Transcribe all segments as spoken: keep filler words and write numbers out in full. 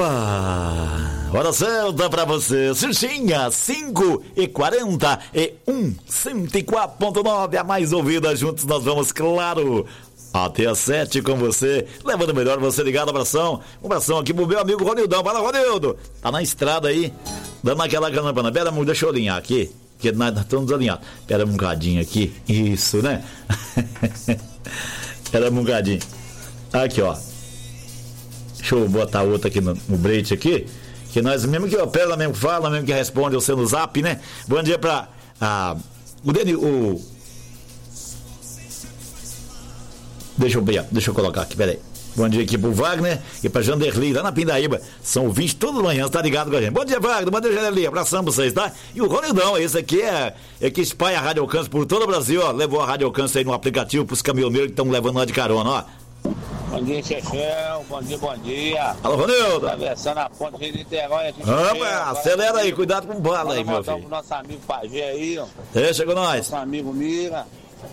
Opa! Hora certa pra você, Circinha, cinco e quarenta e um, cento e quatro ponto nove, a mais ouvida. Juntos nós vamos, claro, até às sete com você, levando o melhor, você ligado. Abração, um abração aqui pro meu amigo Ronildão. Fala, Ronildo, tá na estrada aí, dando aquela campana. Pera, deixa eu alinhar aqui, que nós estamos desalinhados. Pera um bocadinho aqui, isso, né? Pera um bocadinho. Aqui, ó. Deixa eu botar outra aqui no, no break aqui, que nós mesmo que opera, mesmo que fala, mesmo que responde você no zap, né? Bom dia pra ah, o Deni, o deixa eu ver, deixa eu colocar aqui, peraí. Bom dia aqui pro Wagner e pra Janderli, lá na Pindaíba. São vinte todas as manhãs, tá ligado com a gente. Bom dia, Wagner, bom dia, Janderli, abração pra vocês, tá? E o Ronildão, esse aqui é, é que espalha a Rádio Alcance por todo o Brasil, ó. Levou a Rádio Alcance aí no aplicativo pros caminhoneiros que estão levando lá de carona, ó. Bom dia, Chechel. Bom dia, bom dia. Alô, Ronildo. Atravessando a ponte de Niterói aqui. Opa, acelera aí, cuidado com bala aí, meu filho. Pro nosso amigo Pajé aí, ó. Deixa com nós. Nosso amigo Mira.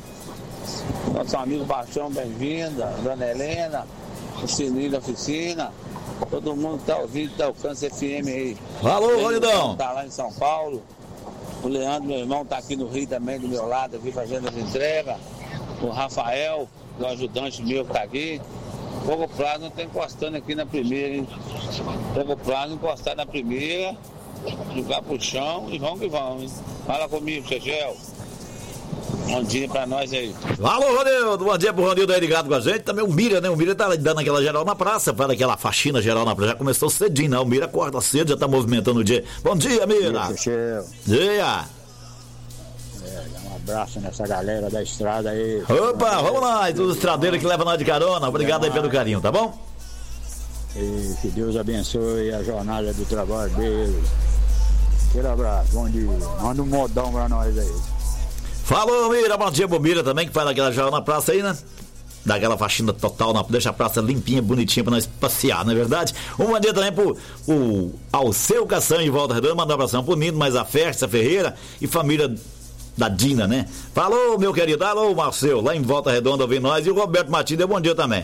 Nosso amigo Baixão, bem-vinda. Dona Helena. O Sininho da oficina. Todo mundo tá ouvindo, tá Alcance F M aí. Falou, Ronildão. Tá lá em São Paulo. O Leandro, meu irmão, tá aqui no Rio também, do meu lado, aqui fazendo as entregas. O Rafael, o ajudante meu que tá aqui. Fogo Plasma tá encostando aqui na primeira, hein? Fogo Plasma encostar na primeira, jogar pro chão e vamos que vamos, hein? Fala comigo, Chechel. Bom dia pra nós aí. Alô, Ronildo, bom dia pro Ronildo aí ligado com a gente. Também o Mira, né? O Mira tá dando aquela geral na praça, faz aquela faxina geral na praça. Já começou cedinho, né? O Mira acorda cedo, já tá movimentando o dia. Bom dia, Mira. Bom dia, Chechel. Dia. Um abraço nessa galera da estrada aí. Opa, vamos lá, os estradeiros que levam nós de carona. Obrigado aí pelo carinho, tá bom? E que Deus abençoe a jornada do trabalho deles. Aquele abraço, bom dia. Manda um modão pra nós aí. Falou, Mira, bom dia pro Mira também, que faz aquela geral na praça aí, né? Dá aquela faxina total, na, deixa a praça limpinha, bonitinha pra nós passear, não é verdade? Um bom dia também pro o Alceu Caçanho de Volta Redonda, mandar um abração pro Nino, mais a Festa Ferreira e família da Dina, né? Falou, meu querido, alô, Marcelo, lá em Volta Redonda ouvindo nós, e o Roberto Martins, deu bom dia também.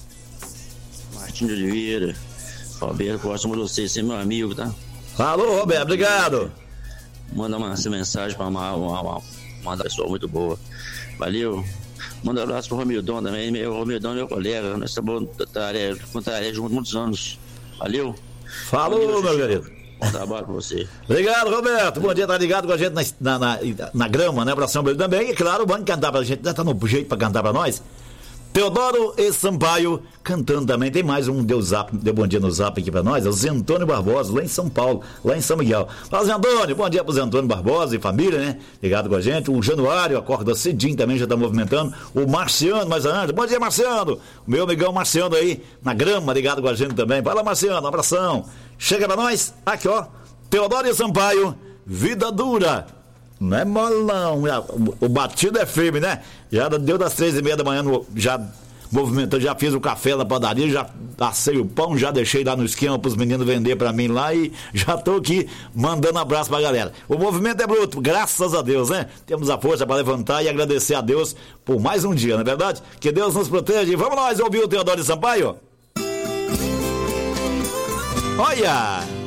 Martins de Oliveira, Roberto, gosto de você, você é meu amigo, tá? Falou, Roberto, obrigado. Manda uma mensagem pra uma, uma, uma, uma pessoa muito boa. Valeu. Manda um abraço pro Romildão também, meu Romildão é meu colega, nós estamos com tarefa juntos muitos anos. Valeu. Falou, meu querido. Bom trabalho com você. Obrigado, Roberto. Bom dia, tá ligado com a gente na, na, na, na grama, né? Abração pra ele também. E claro, vamos cantar pra gente. Já tá no jeito pra cantar pra nós. Teodoro e Sampaio cantando também. Tem mais um deu, zap, deu bom dia no zap aqui pra nós. É o Zé Antônio Barbosa, lá em São Paulo, lá em São Miguel. Fala, Zé Antônio, bom dia pro Zé Antônio Barbosa e família, né? Ligado com a gente. O Januário acorda cedinho também, já tá movimentando. O Marciano, mais antes. Bom dia, Marciano. O meu amigão Marciano aí, na grama, ligado com a gente também. Fala, Marciano, um abração. Chega pra nós, aqui ó. Teodoro e Sampaio, vida dura. Não é mole não, o batido é firme, né? Já deu das três e meia da manhã, no, já movimentando, já fiz o café na padaria, já assei o pão, já deixei lá no esquema pros meninos vender pra mim lá e já tô aqui mandando abraço pra galera. O movimento é bruto, graças a Deus, né? Temos a força pra levantar e agradecer a Deus por mais um dia, não é verdade? Que Deus nos proteja e vamos nós ouvir o Teodoro e Sampaio? Olha!